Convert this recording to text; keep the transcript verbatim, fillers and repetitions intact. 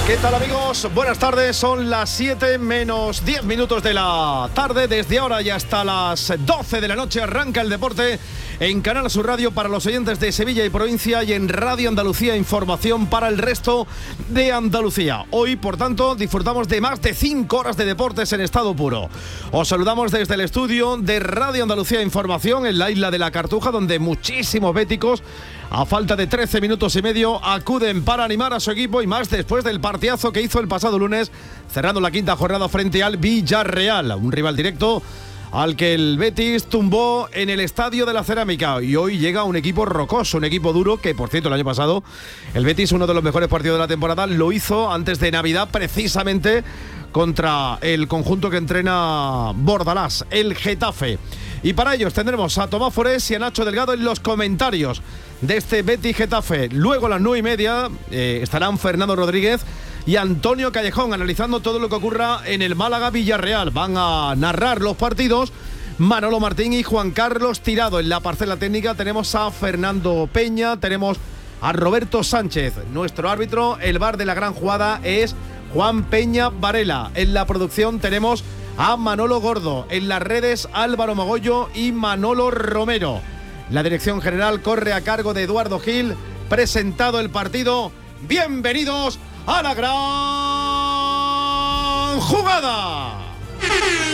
¿Qué tal, amigos? Buenas tardes, son las siete menos diez minutos de la tarde. Desde ahora y hasta las doce de la noche arranca el deporte en Canal Sur Radio para los oyentes de Sevilla y provincia, y en Radio Andalucía Información para el resto de Andalucía. Hoy, por tanto, disfrutamos de más de cinco horas de deportes en estado puro. Os saludamos desde el estudio de Radio Andalucía Información en la isla de la Cartuja, donde muchísimos béticos, a falta de trece minutos y medio, acuden para animar a su equipo, y más después del partidazo que hizo el pasado lunes, cerrando la quinta jornada frente al Villarreal, un rival directo al que el Betis tumbó en el Estadio de la Cerámica. Y hoy llega un equipo rocoso, un equipo duro, que por cierto el año pasado el Betis, uno de los mejores partidos de la temporada, lo hizo antes de Navidad, precisamente contra el conjunto que entrena Bordalás, el Getafe. Y para ellos tendremos a Tomás Forés y a Nacho Delgado en los comentarios de este Betis Getafe. Luego a las nueve y media eh, estarán Fernando Rodríguez y Antonio Callejón analizando todo lo que ocurra en el Málaga Villarreal. Van a narrar los partidos Manolo Martín y Juan Carlos Tirado. En la parcela técnica tenemos a Fernando Peña, tenemos a Roberto Sánchez. Nuestro árbitro, el V A R de la gran jugada, es Juan Peña Varela. En la producción tenemos a Manolo Gordo. En las redes, Álvaro Mogollo y Manolo Romero. La dirección general corre a cargo de Eduardo Gil. Presentado el partido, bienvenidos a la gran jugada.